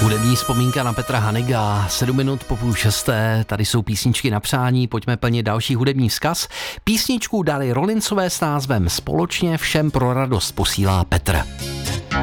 Hudební vzpomínka na Petra Haniga, 7 minut po 5:30, tady jsou písničky na přání, pojďme plnit další hudební vzkaz. Písničku dali Rollinsové s názvem Společně všem pro radost posílá Petr.